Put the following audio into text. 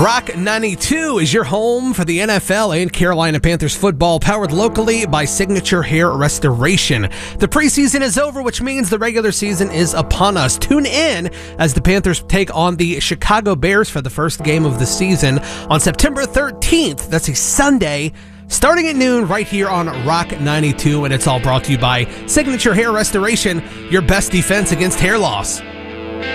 Rock 92 is your home for the NFL and Carolina Panthers football, powered locally by Signature Hair Restoration. The preseason is over, which means the regular season is upon us. Tune in as the Panthers take on the Chicago Bears for the first game of the season on September 13th. That's a Sunday, starting at noon right here on Rock 92, and it's all brought to you by Signature Hair Restoration, your best defense against hair loss.